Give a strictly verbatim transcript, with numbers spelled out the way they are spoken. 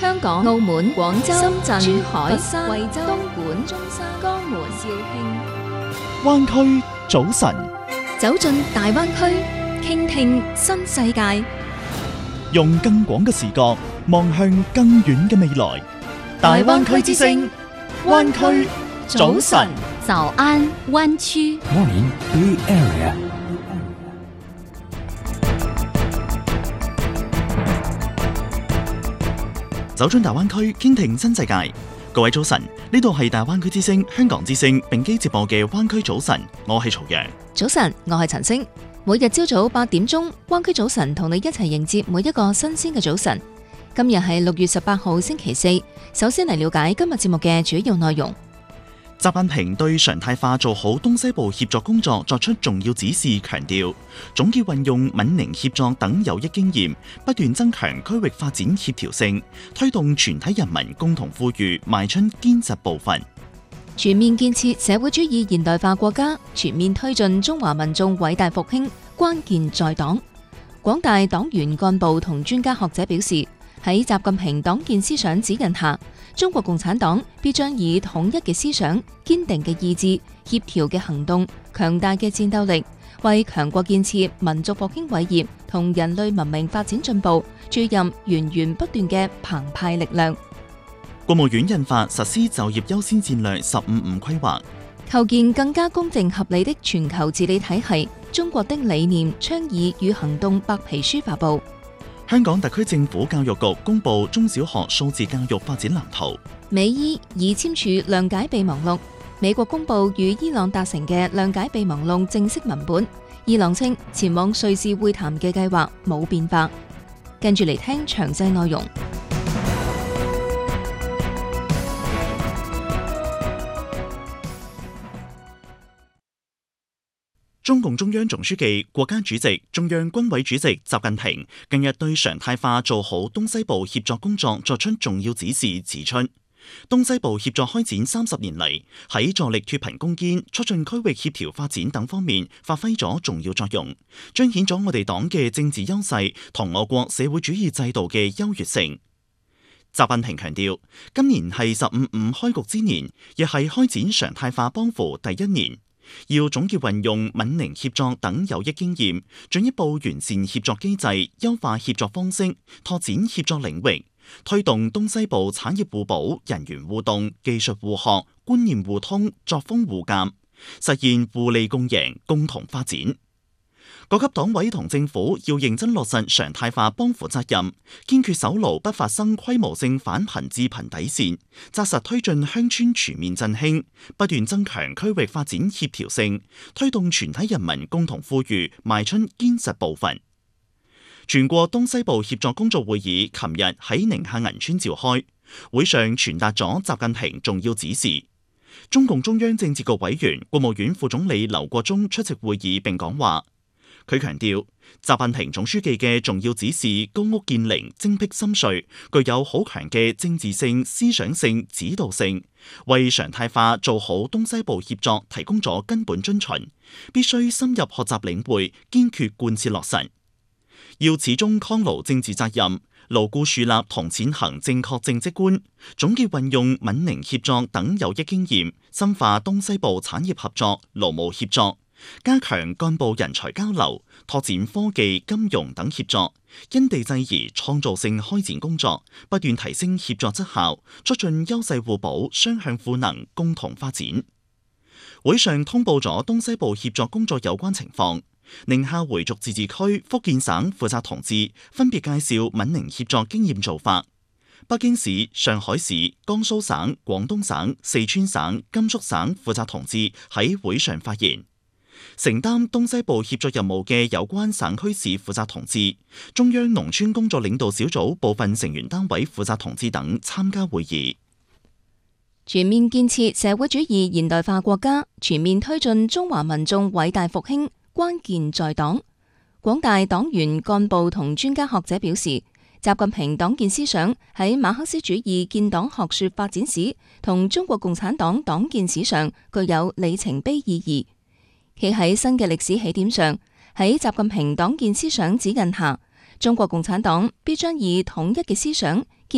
香港、澳門、廣州、深圳、珠海、佛山、惠州、東莞、中山、江門、肇慶。 灣區早晨， 走進大灣區，傾聽新世界， 用更廣嘅視角望向更遠嘅未來。大灣區之聲，灣區早晨。 早安灣區。 Morning Bay Area。 走進大灣區，傾聽新世界。各位早晨，呢度係大灣區之聲、香港之聲並機接播嘅灣區早晨，我係曹陽。 早晨，我係陳星。每日朝早八點鐘，灣區早晨同你一齊迎接每一個新鮮嘅早晨。今日係六月十八號星期四，首先嚟了解今日節目嘅主要內容。 習近平對常態化做好東西部協作工作作出重要指示，強調總結運用閩寧協作等有益經驗，不斷增強區域發展協調性，推動全體人民共同富裕邁出堅實步伐。 全面建設社會主義現代化國家，全面推進中華民眾偉大復興，關鍵在黨。廣大黨員幹部同專家學者表示，喺習近平黨建思想指引下，中國共產黨必將以統一嘅思想、堅定嘅意志、協調嘅行動、強大嘅戰鬥力，為強國建設、民族復興偉業同人類文明發展進步注入源源不斷嘅澎湃力量。 國務院印發實施就業優先戰略十五五規劃， 構建更加公正合理的全球治理體系。中國的理念、倡議與行動白皮書發布。 香港特區政府教育局公布中小學數字教育發展藍圖。美伊已簽署諒解備忘錄，美國公布與伊朗達成嘅諒解備忘錄正式文本。伊朗稱前往瑞士會談嘅計劃冇變化。跟住嚟聽詳細內容。 中共中央總書記、國家主席、中央軍委主席習近平近日對常態化做好東西部協作工作作出重要指示，指出東西部協作開展三十年嚟，喺助力脫貧攻堅、促進區域協調發展等方面發揮咗重要作用，彰顯咗我哋黨嘅政治優勢同我國社會主義制度嘅優越性。習近平強調，今年係十五五開局之年，亦係開展常態化幫扶第一年。要總結運用閩寧協作等有益經驗，進一步完善協作機制，優化協作方式，拓展協作領域，推動東西部產業互補、人員互動、技術互學、觀念互通、作風互鑒，實現互利共贏、共同發展。各級黨委同政府要認真落實常態化幫扶責任，堅決守牢不發生規模性返貧致貧底線，紮實推進鄉村全面振興，不斷增強區域發展協調性，推動全體人民共同富裕邁出堅實步伐。全國東西部協作工作會議琴日喺寧夏銀川召開，會上傳達咗習近平重要指示。中共中央政治局委員、國務院副總理劉國中出席會議並講話。佢強調，習近平總書記嘅重要指示高屋建瓴、精闢深邃，具有好強嘅政治性、思想性、指導性，為常態化做好東西部協作提供咗根本遵循，必須深入學習領會，堅決貫徹落實。要始終抗牢政治責任，牢固樹立同踐行正確政績觀，總結運用閩寧協作等有益經驗，深化東西部產業合作、勞務協作。加強幹部人才交流，拓展科技、金融等協作，因地制宜、創造性開展工作，不斷提升協作質效，促進優勢互補、雙向賦能，共同發展。會上通報咗東西部協作工作有關情況，寧夏回族自治區、福建省負責同志分別介紹閩寧協作經驗做法。北京市、上海市、江蘇省、廣東省、四川省、甘肅省負責同志喺會上發言。承擔東西部協作任務嘅有關省區市負責同志、中央農村工作領導小組部分成員單位負責同志等參加會議。 全面建設社會主義現代化國家，全面推進中華民眾偉大復興，關鍵在黨。廣大黨員幹部同專家學者表示，習近平黨建思想喺馬克思主義建黨學說發展史同中國共產黨黨建史上具有里程碑意義。企喺新嘅歷史起點上，喺習近平黨建思想指引下，中國共產黨必將以統一嘅思想